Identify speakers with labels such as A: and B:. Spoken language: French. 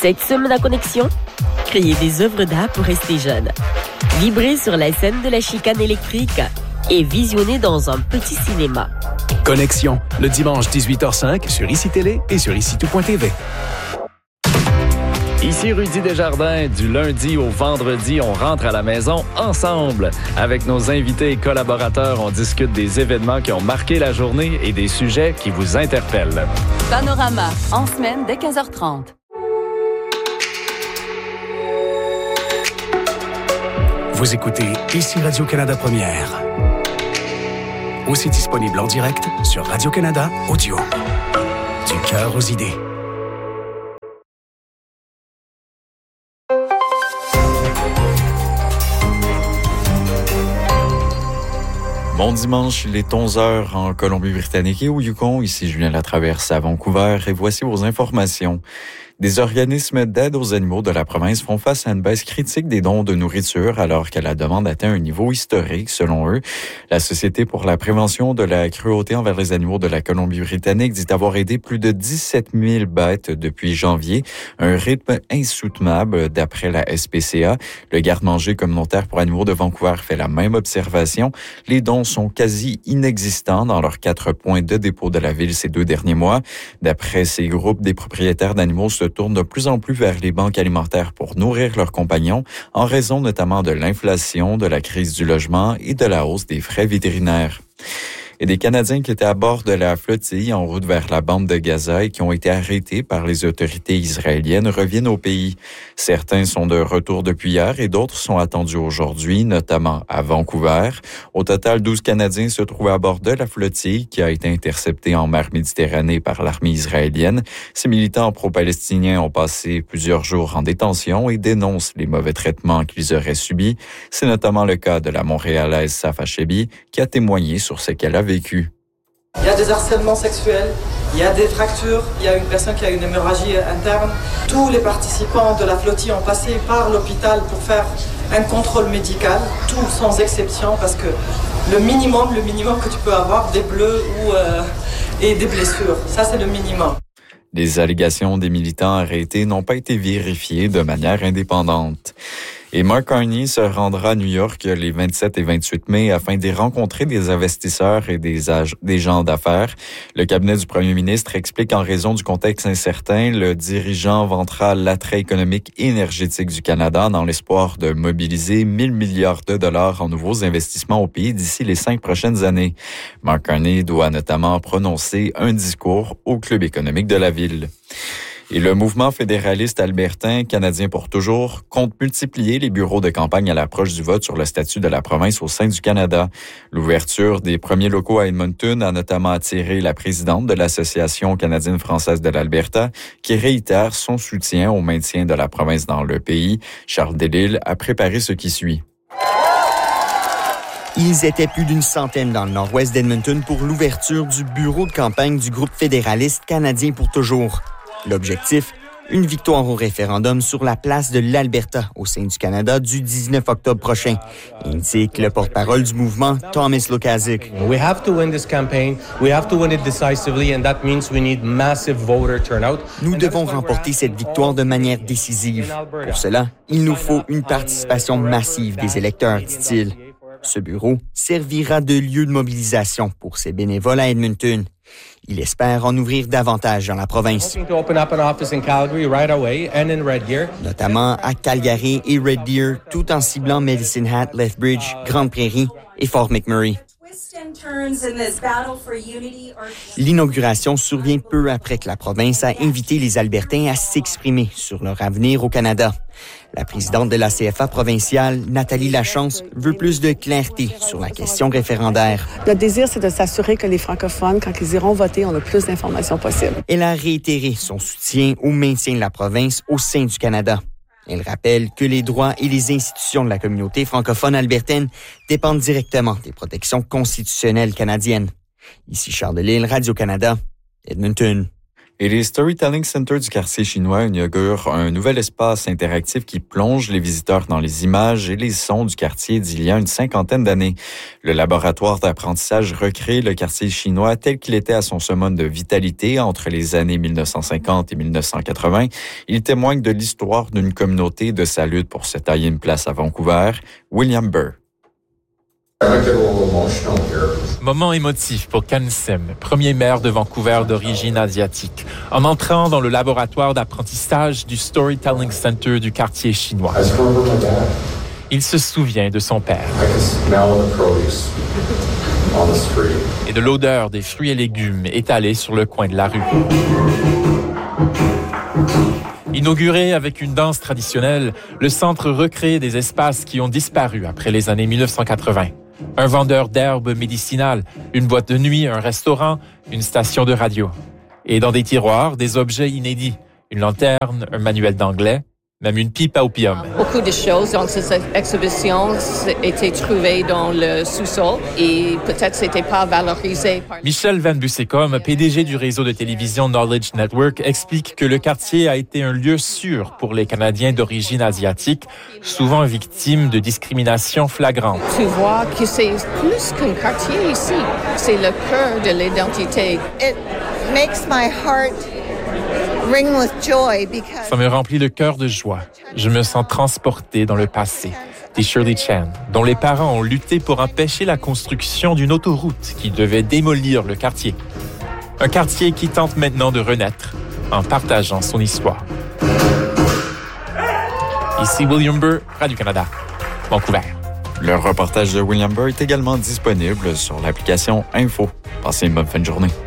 A: Cette semaine à Connexion, créer des œuvres d'art pour rester jeune. Vibrer sur la scène de la chicane électrique et visionner dans un petit cinéma.
B: Connexion, le dimanche 18h05 sur ICI Télé et sur ICI2.tv.
C: Ici Rudy Desjardins. Du lundi au vendredi, on rentre à la maison ensemble. Avec nos invités et collaborateurs, on discute des événements qui ont marqué la journée et des sujets qui vous interpellent.
D: Panorama, en semaine dès 15h30.
B: Vous écoutez ici Radio-Canada Première. Aussi disponible en direct sur Radio-Canada Audio. Du cœur aux idées.
E: Bon dimanche, il est 11h en Colombie-Britannique et au Yukon. Ici Julien Latraverse à Vancouver et voici vos informations. Des organismes d'aide aux animaux de la province font face à une baisse critique des dons de nourriture alors que la demande atteint un niveau historique, selon eux. La Société pour la prévention de la cruauté envers les animaux de la Colombie-Britannique dit avoir aidé plus de 17 000 bêtes depuis janvier, un rythme insoutenable d'après la SPCA. Le garde-manger communautaire pour animaux de Vancouver fait la même observation. Les dons sont quasi inexistants dans leurs 4 points de dépôt de la ville ces 2 derniers mois. D'après ces groupes, des propriétaires d'animaux se tournent de plus en plus vers les banques alimentaires pour nourrir leurs compagnons, en raison notamment de l'inflation, de la crise du logement et de la hausse des frais vétérinaires. Et des Canadiens qui étaient à bord de la flottille en route vers la bande de Gaza et qui ont été arrêtés par les autorités israéliennes reviennent au pays. Certains sont de retour depuis hier et d'autres sont attendus aujourd'hui, notamment à Vancouver. Au total, 12 Canadiens se trouvaient à bord de la flottille qui a été interceptée en mer Méditerranée par l'armée israélienne. Ces militants pro-palestiniens ont passé plusieurs jours en détention et dénoncent les mauvais traitements qu'ils auraient subis. C'est notamment le cas de la Montréalaise Safa Chebi qui a témoigné sur ce qu'elle a vécu.
F: Il y a des harcèlements sexuels, il y a des fractures, il y a une personne qui a une hémorragie interne. Tous les participants de la flottille ont passé par l'hôpital pour faire un contrôle médical, tous sans exception, parce que le minimum que tu peux avoir, des bleus et des blessures, ça c'est le minimum.
E: Les allégations des militants arrêtés n'ont pas été vérifiées de manière indépendante. Et Mark Carney se rendra à New York les 27 et 28 mai afin d'y rencontrer des investisseurs et des gens d'affaires. Le cabinet du premier ministre explique qu'en raison du contexte incertain, le dirigeant vantera l'attrait économique et énergétique du Canada dans l'espoir de mobiliser 1 000 milliards de dollars en nouveaux investissements au pays d'ici les 5 prochaines années. Mark Carney doit notamment prononcer un discours au club économique de la ville. Et le mouvement fédéraliste albertain, Canadien pour toujours, compte multiplier les bureaux de campagne à l'approche du vote sur le statut de la province au sein du Canada. L'ouverture des premiers locaux à Edmonton a notamment attiré la présidente de l'Association canadienne-française de l'Alberta, qui réitère son soutien au maintien de la province dans le pays. Charles Delisle a préparé ce qui suit.
G: Ils étaient plus d'une centaine dans le nord-ouest d'Edmonton pour l'ouverture du bureau de campagne du groupe fédéraliste Canadien pour toujours. L'objectif, une victoire au référendum sur la place de l'Alberta au sein du Canada du 19 octobre prochain, indique le porte-parole du mouvement, Thomas Lukaszuk.
H: We have to win this campaign. We have to win it decisively, and that means we need massive voter turnout.
G: Nous devons remporter cette victoire de manière décisive. Pour cela, il nous faut une participation massive des électeurs, dit-il. Ce bureau servira de lieu de mobilisation pour ses bénévoles à Edmonton. Il espère en ouvrir davantage dans la province. Notamment à Calgary et Red Deer, tout en ciblant Medicine Hat, Lethbridge, Grande Prairie et Fort McMurray. L'inauguration survient peu après que la province a invité les Albertains à s'exprimer sur leur avenir au Canada. La présidente de la CFA provinciale, Nathalie Lachance, veut plus de clarté sur la question référendaire.
I: Notre désir, c'est de s'assurer que les francophones, quand ils iront voter, ont le plus d'informations possible.
G: Elle a réitéré son soutien au maintien de la province au sein du Canada. Elle rappelle que les droits et les institutions de la communauté francophone albertaine dépendent directement des protections constitutionnelles canadiennes. Ici Charles Delisle, Radio-Canada, Edmonton.
E: Et les Storytelling Centers du quartier chinois inaugurent un nouvel espace interactif qui plonge les visiteurs dans les images et les sons du quartier d'il y a une 50aine d'années. Le laboratoire d'apprentissage recrée le quartier chinois tel qu'il était à son summum de vitalité entre les années 1950 et 1980. Il témoigne de l'histoire d'une communauté de sa lutte pour se tailler une place à Vancouver. William Burr.
J: Moment émotif pour Ken Sim, premier maire de Vancouver d'origine asiatique, en entrant dans le laboratoire d'apprentissage du Storytelling Center du quartier chinois. Il se souvient de son père et de l'odeur des fruits et légumes étalés sur le coin de la rue. Inauguré avec une danse traditionnelle, le centre recrée des espaces qui ont disparu après les années 1980. Un vendeur d'herbes médicinales, une boîte de nuit, un restaurant, une station de radio. Et dans des tiroirs, des objets inédits. Une lanterne, un manuel d'anglais, même une pipe à opium.
K: Beaucoup de choses dans cette exhibition étaient trouvées dans le sous-sol et peut-être c'était pas valorisé.
J: Michel Van Bussecom, PDG du réseau de télévision Knowledge Network, explique que le quartier a été un lieu sûr pour les Canadiens d'origine asiatique, souvent victimes de discrimination flagrante.
K: Tu vois que c'est plus qu'un quartier ici. C'est le cœur de l'identité.
L: It makes my heart ring with joy because...
J: Ça me remplit le cœur de joie. Je me sens transporté dans le passé, dit Shirley Chan, dont les parents ont lutté pour empêcher la construction d'une autoroute qui devait démolir le quartier. Un quartier qui tente maintenant de renaître en partageant son histoire. Ici William Burr, Radio-Canada, Vancouver.
E: Le reportage de William Burr est également disponible sur l'application Info. Passez une bonne fin de journée.